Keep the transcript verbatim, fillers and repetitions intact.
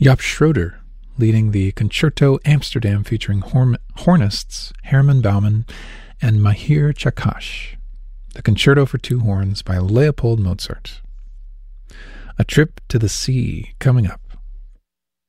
Jaap Schroeder leading the Concerto Amsterdam featuring horn- hornists Herman Baumann and Mahir Chakash. The Concerto for Two Horns by Leopold Mozart. A Trip to the Sea coming up.